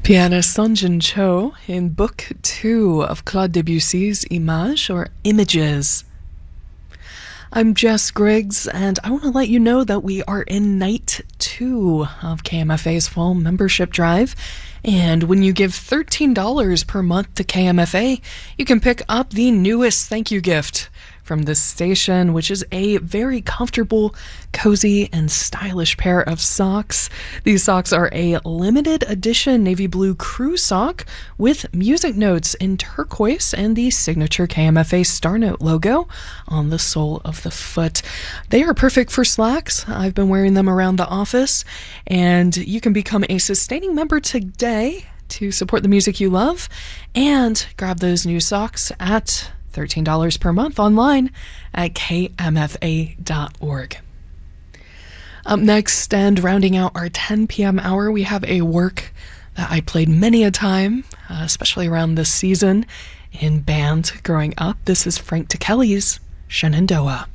Pianist Sunjin Cho in Book 2 of Claude Debussy's Images, or Images. I'm Jess Griggs, and I want to let you know that we are in night 2 of KMFA's fall membership drive. And when you give $13 per month to KMFA, you can pick up the newest thank you gift from this station, which is a very comfortable, cozy, and stylish pair of socks. These socks are a limited edition navy blue crew sock with music notes in turquoise and the signature KMFA Star Note logo on the sole of the foot. They are perfect for slacks. I've been wearing them around the office, and you can become a sustaining member today to support the music you love and grab those new socks at $13 per month online at kmfa.org. Up next, and rounding out our 10 p.m. hour, we have a work that I played many a time, especially around this season in band growing up. This is Frank Tikelly's Shenandoah.